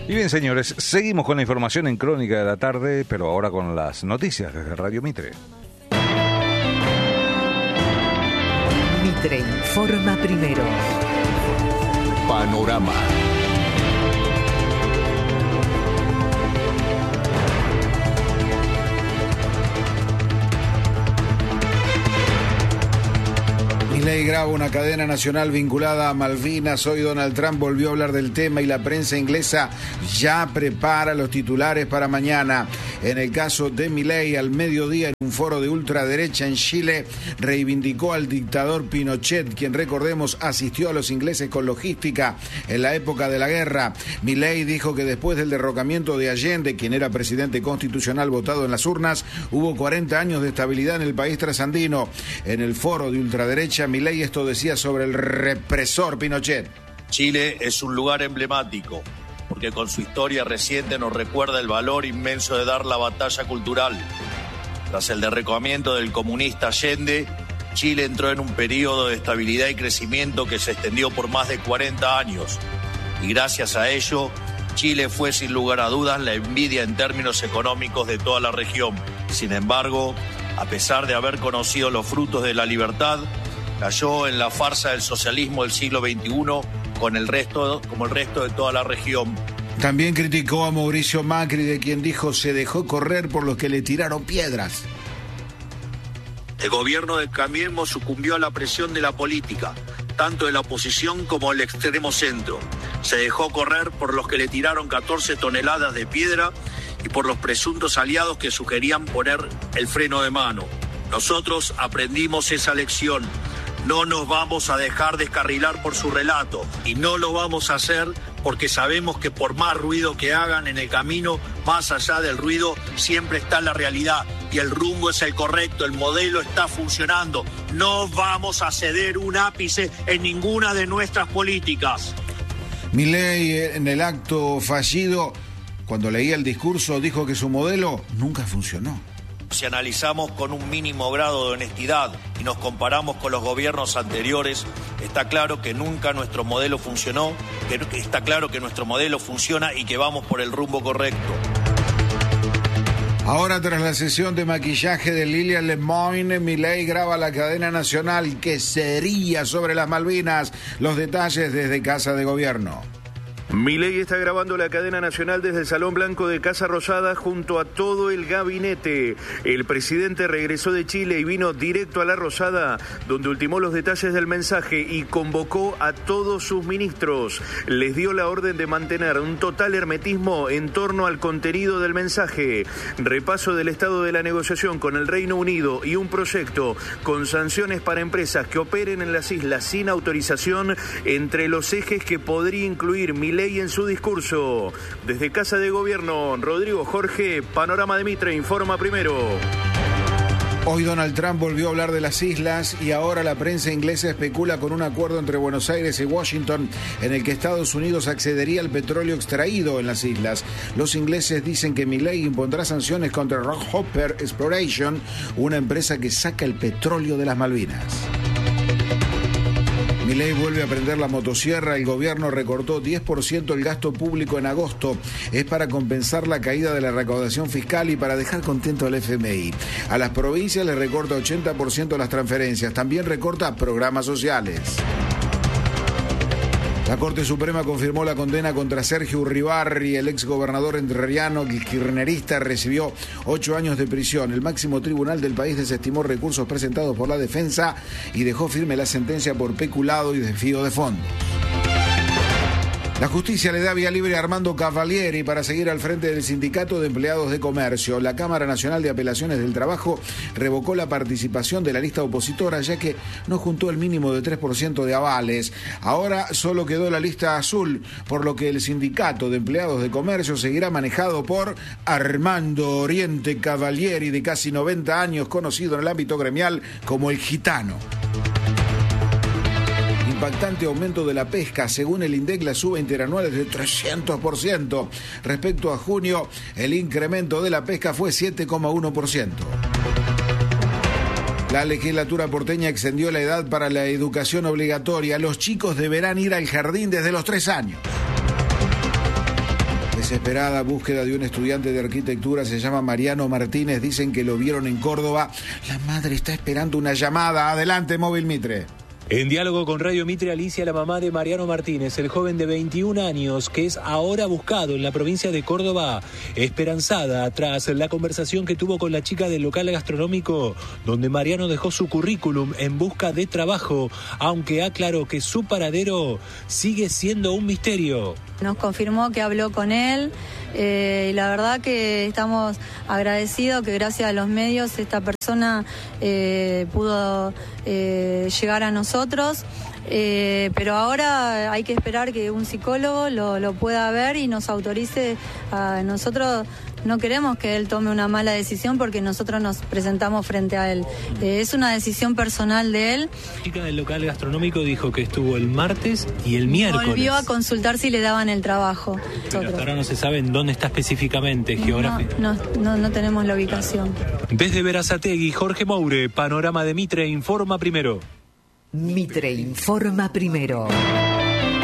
Y bien, señores, seguimos con la información en Crónica de la Tarde, pero ahora con las noticias desde Radio Mitre. Mitre informa primero. Panorama. Milei graba una cadena nacional vinculada a Malvinas. Hoy Donald Trump volvió a hablar del tema y la prensa inglesa ya prepara los titulares para mañana. En el caso de Milei, al mediodía, en un foro de ultraderecha en Chile, reivindicó al dictador Pinochet, quien, recordemos, asistió a los ingleses con logística en la época de la guerra. Milei dijo que después del derrocamiento de Allende, quien era presidente constitucional votado en las urnas, hubo 40 años de estabilidad en el país trasandino. En el foro de ultraderecha, Milei esto decía sobre el represor Pinochet. Chile es un lugar emblemático, porque con su historia reciente nos recuerda el valor inmenso de dar la batalla cultural. Tras el derrocamiento del comunista Allende, Chile entró en un periodo de estabilidad y crecimiento que se extendió por más de 40 años. Y gracias a ello, Chile fue sin lugar a dudas la envidia en términos económicos de toda la región. Sin embargo, a pesar de haber conocido los frutos de la libertad, cayó en la farsa del socialismo del siglo XXI como el resto de toda la región. También criticó a Mauricio Macri, de quien dijo se dejó correr por los que le tiraron piedras. El gobierno de Cambiemos sucumbió a la presión de la política, tanto de la oposición como del extremo centro. Se dejó correr por los que le tiraron 14 toneladas de piedra y por los presuntos aliados que sugerían poner el freno de mano. Nosotros aprendimos esa lección. No nos vamos a dejar descarrilar por su relato y no lo vamos a hacer porque sabemos que por más ruido que hagan en el camino, más allá del ruido siempre está la realidad y el rumbo es el correcto, el modelo está funcionando. No vamos a ceder un ápice en ninguna de nuestras políticas. Milei, en el acto fallido, cuando leía el discurso, dijo que su modelo nunca funcionó. Si analizamos con un mínimo grado de honestidad y nos comparamos con los gobiernos anteriores, está claro que nunca nuestro modelo funcionó, está claro que nuestro modelo funciona y que vamos por el rumbo correcto. Ahora, tras la sesión de maquillaje de Lilia Lemoine, Milei graba la cadena nacional que sería sobre las Malvinas. Los detalles desde Casa de Gobierno. Milei está grabando la cadena nacional desde el Salón Blanco de Casa Rosada junto a todo el gabinete. El presidente regresó de Chile y vino directo a la Rosada, donde ultimó los detalles del mensaje y convocó a todos sus ministros. Les dio la orden de mantener un total hermetismo en torno al contenido del mensaje. Repaso del estado de la negociación con el Reino Unido y un proyecto con sanciones para empresas que operen en las islas sin autorización entre los ejes que podría incluir Milei en su discurso. Desde Casa de Gobierno, Rodrigo Jorge, Panorama de Mitre informa primero. Hoy Donald Trump volvió a hablar de las islas y ahora la prensa inglesa especula con un acuerdo entre Buenos Aires y Washington en el que Estados Unidos accedería al petróleo extraído en las islas. Los ingleses dicen que Milei impondrá sanciones contra Rockhopper Exploration, una empresa que saca el petróleo de las Malvinas. Milei vuelve a prender la motosierra. El gobierno recortó 10% el gasto público en agosto. Es para compensar la caída de la recaudación fiscal y para dejar contento al FMI. A las provincias le recorta 80% las transferencias. También recorta programas sociales. La Corte Suprema confirmó la condena contra Sergio Urribarri, el exgobernador entrerriano. El kirchnerista recibió 8 años de prisión. El máximo tribunal del país desestimó recursos presentados por la defensa y dejó firme la sentencia por peculado y desvío de fondos. La justicia le da vía libre a Armando Cavalieri para seguir al frente del Sindicato de Empleados de Comercio. La Cámara Nacional de Apelaciones del Trabajo revocó la participación de la lista opositora ya que no juntó el mínimo de 3% de avales. Ahora solo quedó la lista azul, por lo que el Sindicato de Empleados de Comercio seguirá manejado por Armando Oriente Cavalieri, de casi 90 años, conocido en el ámbito gremial como el Gitano. Impactante aumento de la pesca. Según el INDEC, la suba interanual es de 300%. Respecto a junio, el incremento de la pesca fue 7,1%. La legislatura porteña extendió la edad para la educación obligatoria. Los chicos deberán ir al jardín desde los 3 años. desesperada búsqueda de un estudiante de arquitectura, se llama Mariano Martínez, dicen que lo vieron en Córdoba. La madre está esperando una llamada. Adelante, Móvil Mitre. En diálogo con Radio Mitre, Alicia, la mamá de Mariano Martínez, el joven de 21 años que es ahora buscado en la provincia de Córdoba, esperanzada tras la conversación que tuvo con la chica del local gastronómico, donde Mariano dejó su currículum en busca de trabajo, aunque aclaró que su paradero sigue siendo un misterio. Nos confirmó que habló con él y la verdad que estamos agradecidos que gracias a los medios esta persona pudo llegar a nosotros, pero ahora hay que esperar que un psicólogo lo pueda ver y nos autorice a nosotros. No queremos que él tome una mala decisión porque nosotros nos presentamos frente a él. Es una decisión personal de él. La chica del local gastronómico dijo que estuvo el martes y el miércoles. Volvió a consultar si le daban el trabajo. Pero hasta ahora no se sabe en dónde está específicamente, geográficamente. No tenemos la ubicación. Desde Berazategui, Jorge Moure, Panorama de Mitre, informa primero. Mitre informa primero.